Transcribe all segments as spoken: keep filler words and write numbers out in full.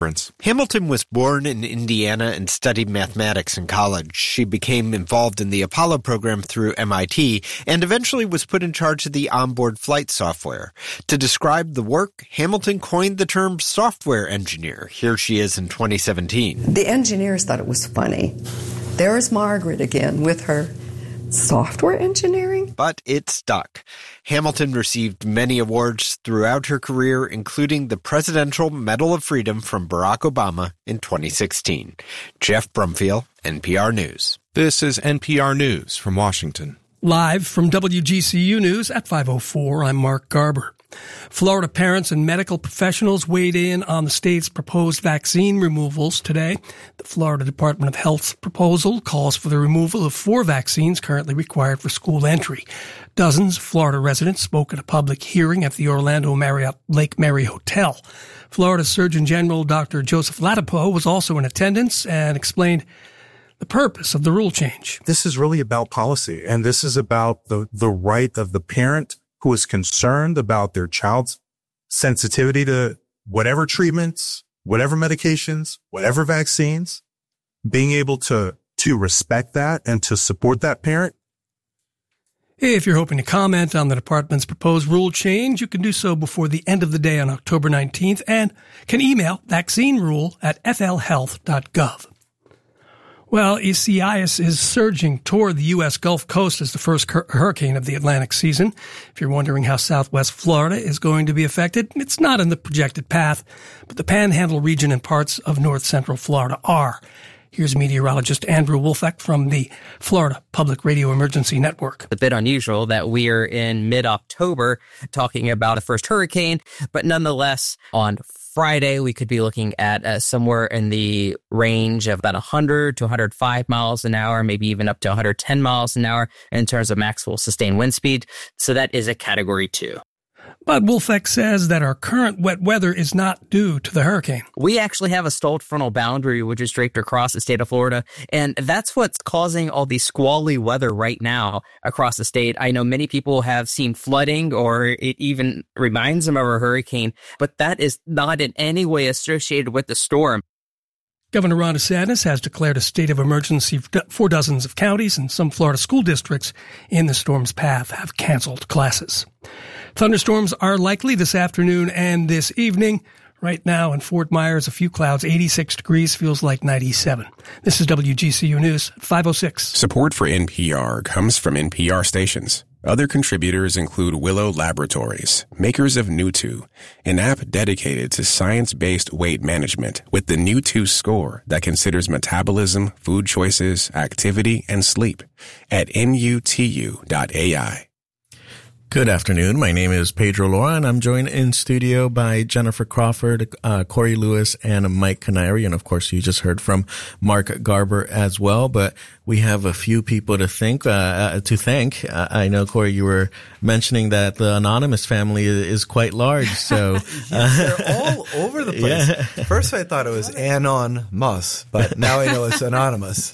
Hamilton was born in Indiana and studied mathematics in college. She became involved in the Apollo program through M I T and eventually was put in charge of the onboard flight software. To describe the work, Hamilton coined the term software engineer. Here she is in twenty seventeen. The engineers thought it was funny. There's Margaret again with her software engineering? But it stuck. Hamilton received many awards throughout her career, including the Presidential Medal of Freedom from Barack Obama in twenty sixteen. Jeff Brumfield, N P R News. This is N P R News from Washington. Live from W G C U News at five oh four, I'm Mark Garber. Florida parents and medical professionals weighed in on the state's proposed vaccine removals today. The Florida Department of Health's proposal calls for the removal of four vaccines currently required for school entry. Dozens of Florida residents spoke at a public hearing at the Orlando Marriott Lake Mary Hotel. Florida Surgeon General Doctor Joseph Ladapo was also in attendance and explained the purpose of the rule change. This is really about policy, and this is about the, the right of the parent who is concerned about their child's sensitivity to whatever treatments, whatever medications, whatever vaccines, being able to, to respect that and to support that parent. If you're hoping to comment on the department's proposed rule change, you can do so before the end of the day on October nineteenth and can email vaccinerule at f l health dot gov. Well, Isaias is surging toward the U S Gulf Coast as the first hurricane of the Atlantic season. If you're wondering how southwest Florida is going to be affected, it's not in the projected path, but the Panhandle region and parts of north central Florida are. Here's meteorologist Andrew Wolfeck from the Florida Public Radio Emergency Network. A bit unusual that we're in mid-October talking about a first hurricane, but nonetheless, on Friday, we could be looking at uh, somewhere in the range of about one hundred to one hundred five miles an hour, maybe even up to one hundred ten miles an hour in terms of maximum sustained wind speed. So that is a category two. But Wolfeck says that our current wet weather is not due to the hurricane. We actually have a stalled frontal boundary, which is draped across the state of Florida. And that's what's causing all the squally weather right now across the state. I know many people have seen flooding, or it even reminds them of a hurricane, but that is not in any way associated with the storm. Governor Ron DeSantis has declared a state of emergency for dozens of counties, and some Florida school districts in the storm's path have canceled classes. Thunderstorms are likely this afternoon and this evening. Right now in Fort Myers, a few clouds, eighty-six degrees, feels like ninety-seven. This is W G C U News at five oh six. Support for N P R comes from N P R stations. Other contributors include Willow Laboratories, makers of Newtwo, an app dedicated to science-based weight management with the Newtwo score that considers metabolism, food choices, activity, and sleep at N U T U dot A I. Good afternoon. My name is Pedro Lora, and I'm joined in studio by Jennifer Crawford, uh, Corey Lewis, and Mike Canary. And of course, you just heard from Mark Garber as well. But we have a few people to think, uh, to thank. Uh, I know, Corey, you were mentioning that the Anonymous family is quite large. So yes, they're all over the place. Yeah. First, I thought it was Anon-mus, but now I know it's Anonymous.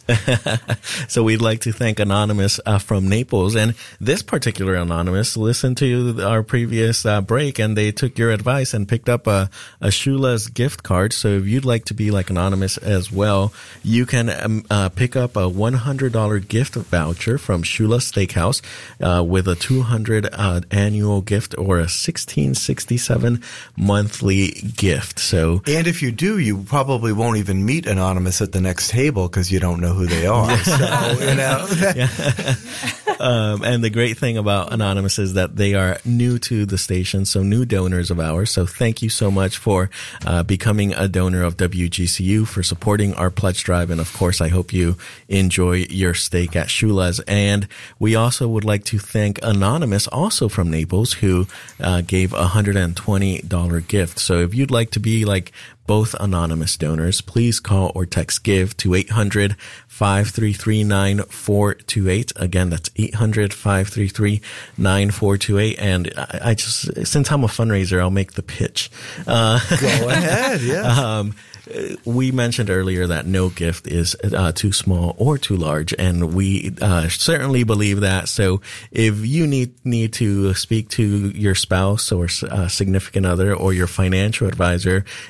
So we'd like to thank Anonymous uh, from Naples, and this particular Anonymous listened to our previous uh, break, and they took your advice and picked up a, a Shula's gift card. So if you'd like to be like Anonymous as well, you can um, uh, pick up a one hundred dollars gift voucher from Shula Steakhouse uh, with a two hundred dollars uh, annual gift or a sixteen sixty-seven monthly gift. So, and if you do, you probably won't even meet Anonymous at the next table because you don't know who they are. So, you know. Yeah. Um, and the great thing about Anonymous is that they are new to the station, so new donors of ours. So thank you so much for uh, becoming a donor of W G C U, for supporting our pledge drive. And of course, I hope you enjoy your steak at Shula's. And we also would like to thank Anonymous, also from Naples, who uh, gave a one hundred twenty dollars gift. So if you'd like to be like both Anonymous donors, please call or text GIVE to eight hundred, five three three, nine four two eight. Again, that's eight hundred, five three three, nine four two eight. And I, I just, since I'm a fundraiser, I'll make the pitch. Uh, Go ahead, yeah. Um, we mentioned earlier that no gift is uh, too small or too large, and we uh, certainly believe that. So if you need need to speak to your spouse or uh, significant other or your financial advisor in order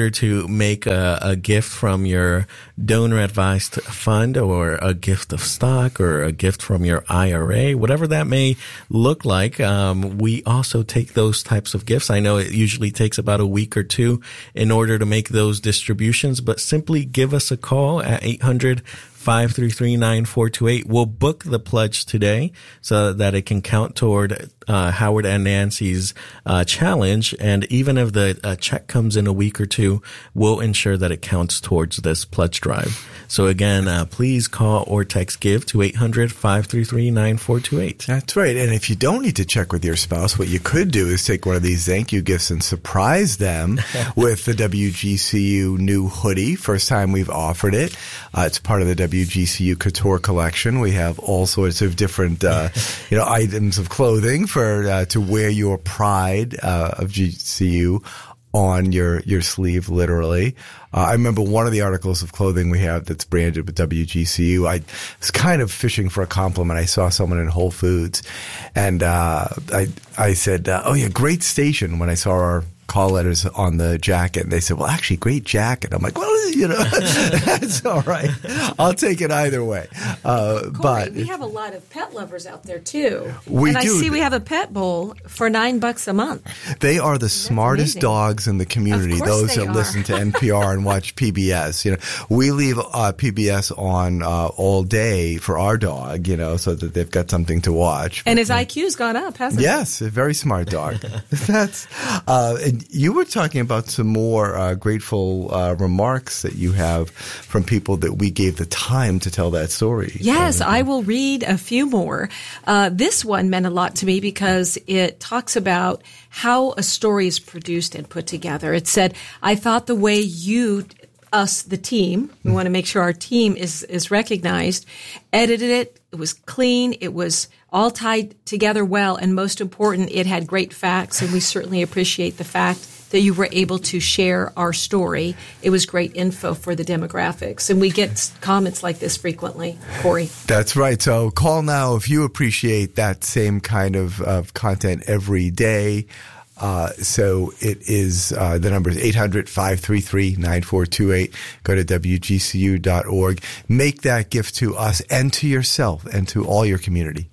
order to make a, a gift from your donor-advised fund or a gift of stock or a gift from your I R A, whatever that may look like, um, we also take those types of gifts. I know it usually takes about a week or two in order to make those distributions, but simply give us a call at eight hundred, five three three, nine four two eight. We'll book the pledge today so that it can count toward uh, Howard and Nancy's uh, challenge. And even if the uh, check comes in a week or two, we'll ensure that it counts towards this pledge drive. So again, uh, please call or text GIVE to eight hundred, five three three, nine four two eight. That's right. And if you don't need to check with your spouse, what you could do is take one of these thank you gifts and surprise them with the W G C U new hoodie. First time we've offered it. Uh, it's part of the W G C U Couture collection. We have all sorts of different, uh, you know, items of clothing for uh, to wear your pride uh, of G C U on your your sleeve, literally. Uh, I remember one of the articles of clothing we have that's branded with W G C U. I was kind of fishing for a compliment. I saw someone in Whole Foods, and uh, I I said, uh, "Oh yeah, great station." When I saw our call letters on the jacket, and they said, "Well, actually, great jacket." I'm like, "Well, you know, that's all right. I'll take it either way." Uh, Corey, but we have a lot of pet lovers out there too. We and do. I see we have a pet bowl for nine bucks a month. They are the smartest amazing. dogs in the community. Of course Those they that are. listen to N P R and watch P B S. You know, we leave uh, P B S on uh, all day for our dog. You know, so that they've got something to watch. And his I Q's gone up, hasn't it? Yes, a very smart dog. That's. Uh, and you were talking about some more uh, grateful uh, remarks that you have from people that we gave the time to tell that story. Yes, I will read a few more. Uh, this one meant a lot to me because it talks about how a story is produced and put together. It said, "I thought the way you, us, the team, we want to make sure our team is, is recognized, edited it. It was clean. It was all tied together well. And most important, it had great facts. And we certainly appreciate the fact that you were able to share our story. It was great info for the demographics." And we get comments like this frequently, Corey. That's right. So call now if you appreciate that same kind of, of content every day. Uh, so it is, uh, the number is eight hundred, five three three, nine four two eight. Go to W G C U dot org. Make that gift to us and to yourself and to all your community.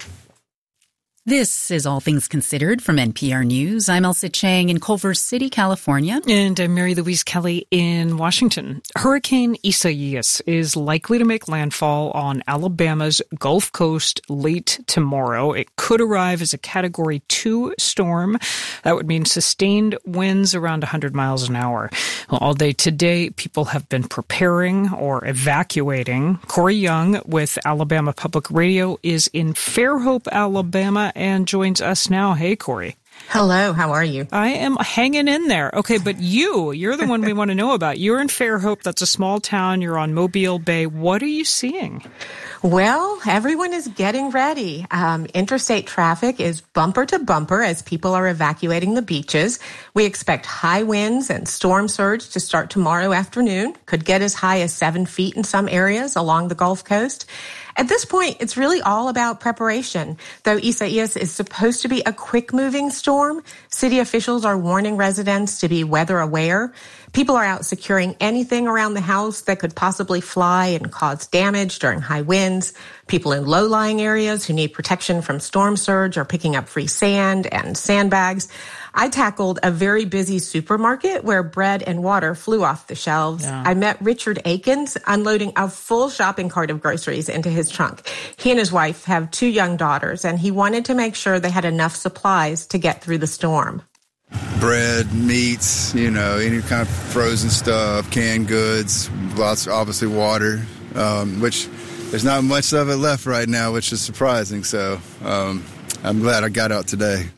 This is All Things Considered from N P R News. I'm Elsa Chang in Culver City, California. And I'm Mary Louise Kelly in Washington. Hurricane Isaias is likely to make landfall on Alabama's Gulf Coast late tomorrow. It could arrive as a Category two storm. That would mean sustained winds around one hundred miles an hour. Well, all day today, people have been preparing or evacuating. Corey Young with Alabama Public Radio is in Fairhope, Alabama, and joins us now. Hey, Corey. Hello, how are you? I am hanging in there. Okay, but you, you're the one we want to know about. You're in Fairhope. That's a small town. You're on Mobile Bay. What are you seeing? Well, everyone is getting ready. Um, interstate traffic is bumper to bumper as people are evacuating the beaches. We expect high winds and storm surge to start tomorrow afternoon. Could get as high as seven feet in some areas along the Gulf Coast. At this point, it's really all about preparation. Though Isaias is supposed to be a quick-moving storm, city officials are warning residents to be weather aware. People are out securing anything around the house that could possibly fly and cause damage during high winds. People in low-lying areas who need protection from storm surge are picking up free sand and sandbags. I tackled a very busy supermarket where bread and water flew off the shelves. Yeah. I met Richard Akins unloading a full shopping cart of groceries into his trunk. He and his wife have two young daughters, and he wanted to make sure they had enough supplies to get through the storm. Bread, meats, you know, any kind of frozen stuff, canned goods, lots, obviously water, um, which there's not much of it left right now, which is surprising. So um, I'm glad I got out today.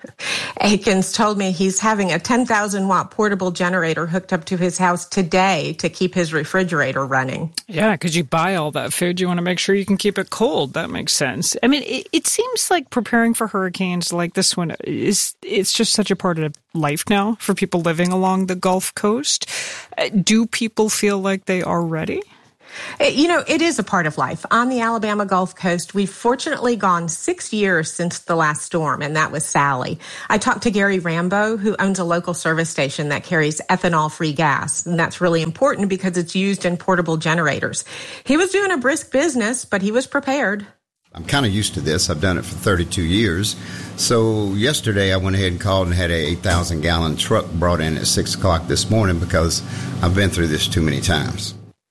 Akins told me he's having a ten thousand watt portable generator hooked up to his house today to keep his refrigerator running. Yeah, because you buy all that food, you want to make sure you can keep it cold. That makes sense. I mean, it, it seems like preparing for hurricanes like this one is it's just such a part of life now for people living along the Gulf Coast. Do people feel like they are ready? You know, it is a part of life. On the Alabama Gulf Coast, we've fortunately gone six years since the last storm, and that was Sally. I talked to Gary Rambo, who owns a local service station that carries ethanol-free gas, and that's really important because it's used in portable generators. He was doing a brisk business, but he was prepared. I'm kind of used to this. I've done it for thirty-two years. So yesterday I went ahead and called and had a eight thousand gallon truck brought in at six o'clock this morning because I've been through this too many times.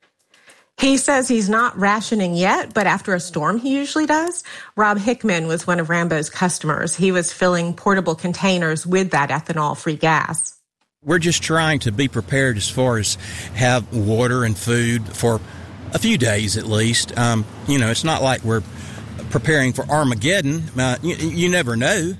He says he's not rationing yet, but after a storm, he usually does. Rob Hickman was one of Rambo's customers. He was filling portable containers with that ethanol-free gas. We're just trying to be prepared as far as have water and food for a few days at least. Um, you know, it's not like we're preparing for Armageddon. Uh, you, you never know.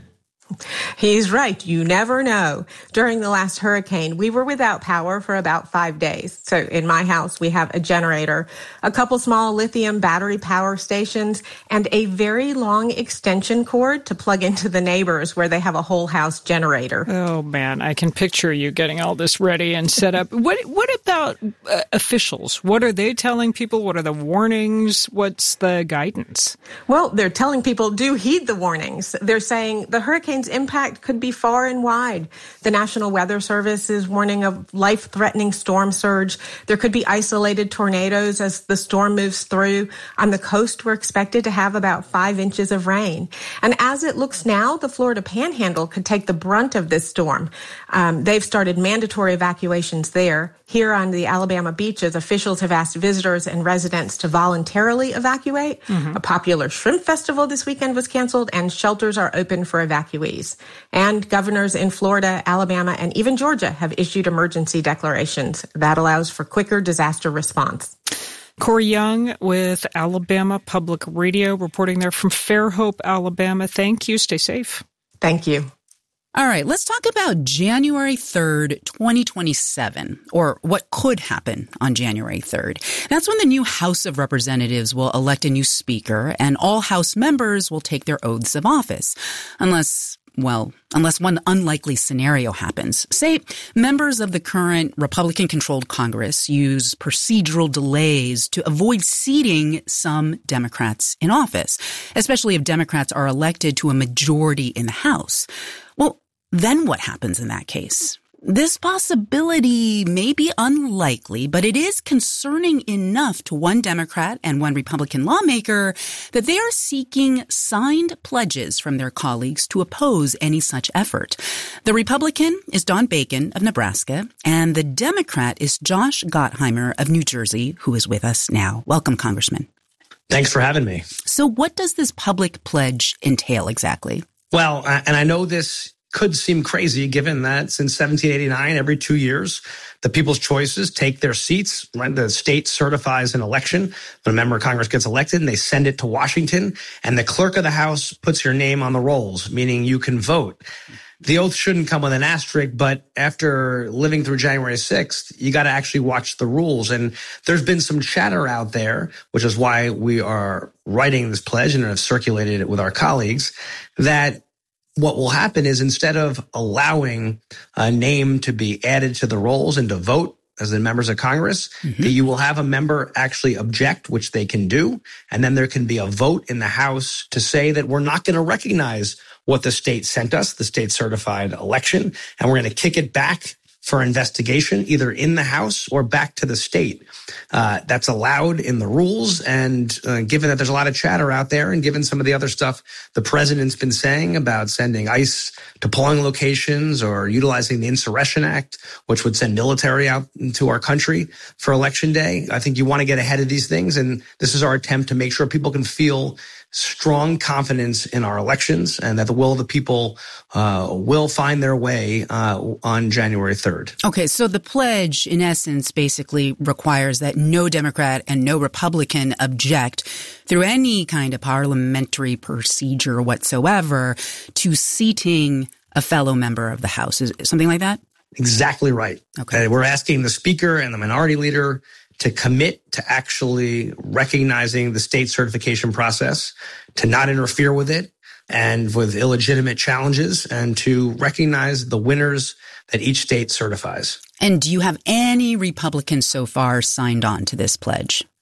He's right. You never know. During the last hurricane, we were without power for about five days. So in my house, we have a generator, a couple small lithium battery power stations, and a very long extension cord to plug into the neighbors where they have a whole house generator. Oh, man, I can picture you getting all this ready and set up. What, what about uh, officials? What are they telling people? What are the warnings? What's the guidance? Well, they're telling people do heed the warnings. They're saying the hurricane's impact could be far and wide. The National Weather Service is warning of life-threatening storm surge. There could be isolated tornadoes as the storm moves through. On the coast, we're expected to have about five inches of rain. And as it looks now, the Florida Panhandle could take the brunt of this storm. Um, they've started mandatory evacuations there. Here on the Alabama beaches, officials have asked visitors and residents to voluntarily evacuate. Mm-hmm. A popular shrimp festival this weekend was canceled, and shelters are open for evacuees. And governors in Florida, Alabama, and even Georgia have issued emergency declarations. That allows for quicker disaster response. Corey Young with Alabama Public Radio, reporting there from Fairhope, Alabama. Thank you. Stay safe. Thank you. All right, let's talk about January third, twenty twenty-seven, or what could happen on January third. That's when the new House of Representatives will elect a new speaker, and all House members will take their oaths of office. Unless, well, unless one unlikely scenario happens. Say, members of the current Republican-controlled Congress use procedural delays to avoid seating some Democrats in office, especially if Democrats are elected to a majority in the House. Well, then what happens in that case? This possibility may be unlikely, but it is concerning enough to one Democrat and one Republican lawmaker that they are seeking signed pledges from their colleagues to oppose any such effort. The Republican is Don Bacon of Nebraska, and the Democrat is Josh Gottheimer of New Jersey, who is with us now. Welcome, Congressman. Thanks for having me. So what does this public pledge entail exactly? Well, and I know this could seem crazy given that since seventeen eighty-nine, every two years, the People's Choices take their seats. Right? The state certifies an election. When a member of Congress gets elected, and they send it to Washington, and the clerk of the House puts your name on the rolls, meaning you can vote. The oath shouldn't come with an asterisk, but after living through January sixth, you got to actually watch the rules. And there's been some chatter out there, which is why we are writing this pledge and have circulated it with our colleagues, that what will happen is instead of allowing a name to be added to the rolls and to vote as the members of Congress, mm-hmm. that you will have a member actually object, which they can do. And then there can be a vote in the House to say that we're not going to recognize what the state sent us, the state certified election, and we're going to kick it back for investigation, either in the House or back to the state. Uh, that's allowed in the rules. And uh, given that there's a lot of chatter out there, and given some of the other stuff the president's been saying about sending ICE to polling locations or utilizing the Insurrection Act, which would send military out into our country for Election Day, I think you want to get ahead of these things. And this is our attempt to make sure people can feel strong confidence in our elections and that the will of the people uh, will find their way uh, on January third. Okay, so the pledge, in essence, basically requires that no Democrat and no Republican object through any kind of parliamentary procedure whatsoever to seating a fellow member of the House. Is it something like that? Exactly right. Okay. Uh, we're asking the Speaker and the Minority Leader to commit to actually recognizing the state certification process, to not interfere with it and with illegitimate challenges, and to recognize the winners that each state certifies. And do you have any Republicans so far signed on to this pledge?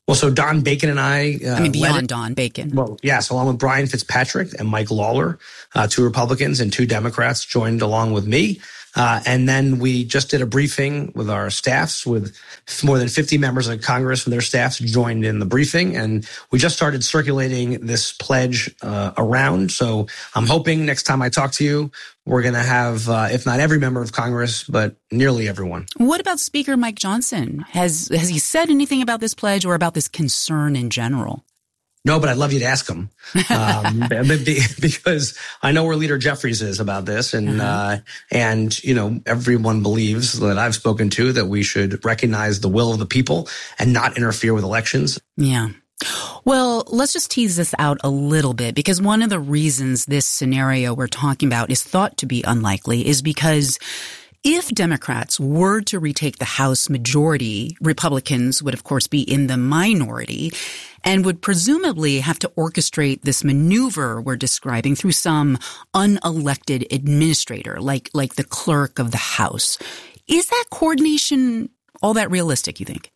Well, so Don Bacon and I... Uh, I mean, beyond Don Bacon. Well, yes, along with Brian Fitzpatrick and Mike Lawler, uh, two Republicans and two Democrats joined along with me. Uh, and then we just did a briefing with our staffs, with more than fifty members of Congress and their staffs joined in the briefing. And we just started circulating this pledge uh, around. So I'm hoping next time I talk to you, we're going to have, uh, if not every member of Congress, but nearly everyone. What about Speaker Mike Johnson? Has has he said anything about this pledge or about this concern in general? No, but I'd love you to ask him, um, because I know where Leader Jeffries is about this. And, uh-huh. uh, and, you know, everyone believes that I've spoken to that we should recognize the will of the people and not interfere with elections. Yeah. Well, let's just tease this out a little bit, because one of the reasons this scenario we're talking about is thought to be unlikely is because if Democrats were to retake the House majority, Republicans would, of course, be in the minority and would presumably have to orchestrate this maneuver we're describing through some unelected administrator, like like the clerk of the House. Is that coordination all that realistic, you think?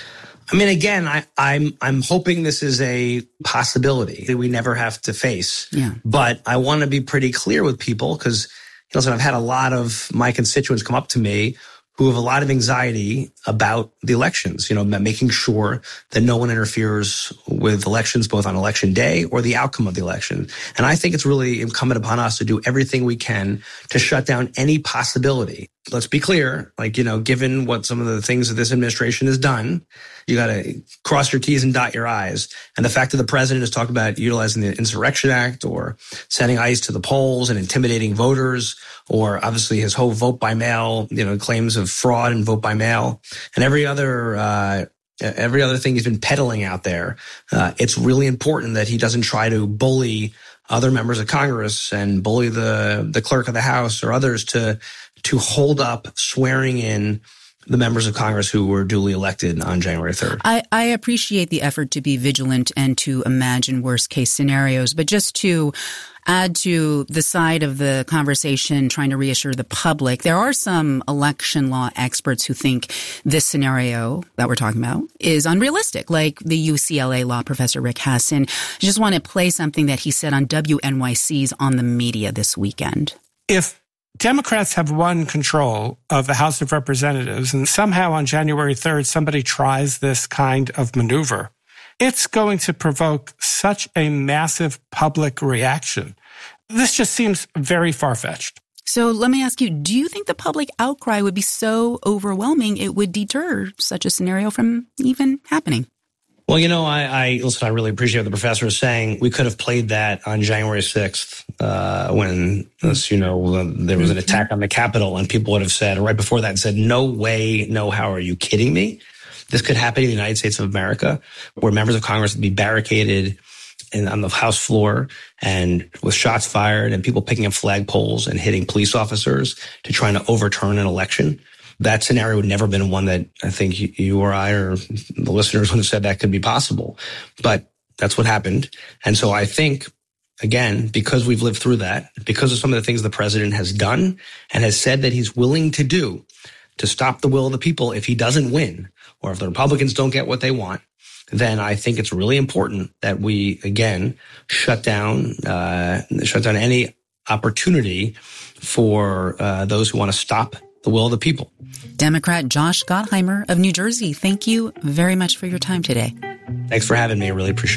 I mean, again, I, I'm I'm hoping this is a possibility that we never have to face. Yeah. But I want to be pretty clear with people because, listen, I've had a lot of my constituents come up to me who have a lot of anxiety about the elections, you know, making sure that no one interferes with elections, both on election day or the outcome of the election. And I think it's really incumbent upon us to do everything we can to shut down any possibility. Let's be clear, like, you know, given what some of the things that this administration has done, you got to cross your T's and dot your I's. And the fact that the president has talked about utilizing the Insurrection Act or sending ICE to the polls and intimidating voters, or obviously his whole vote by mail, you know, claims of fraud and vote by mail, and every other, uh, every other thing he's been peddling out there. Uh, it's really important that he doesn't try to bully other members of Congress and bully the, the clerk of the House or others to, to hold up swearing in the members of Congress who were duly elected on January third. I, I appreciate the effort to be vigilant and to imagine worst case scenarios, but just to add to the side of the conversation, trying to reassure the public, there are some election law experts who think this scenario that we're talking about is unrealistic, like the U C L A law professor Rick Hassin. I just want to play something that he said on W N Y C's On the Media this weekend. If Democrats have won control of the House of Representatives, and somehow on January third somebody tries this kind of maneuver, it's going to provoke such a massive public reaction. This just seems very far-fetched. So let me ask you, do you think the public outcry would be so overwhelming it would deter such a scenario from even happening? Well, you know, I, I listen, I really appreciate what the professor is saying. We could have played that on January sixth, uh, when, as you know, there was an attack on the Capitol, and people would have said, right before that, said, no way, no, how are you kidding me? This could happen in the United States of America, where members of Congress would be barricaded in, on the House floor and with shots fired and people picking up flagpoles and hitting police officers to try to overturn an election. That scenario would never have been one that I think you or I or the listeners would have said that could be possible. But that's what happened. And so I think, again, because we've lived through that, because of some of the things the president has done and has said that he's willing to do to stop the will of the people if he doesn't win, or if the Republicans don't get what they want, then I think it's really important that we, again, shut down, uh, shut down any opportunity for uh, those who want to stop the will of the people. Democrat Josh Gottheimer of New Jersey, thank you very much for your time today. Thanks for having me. I really appreciate it.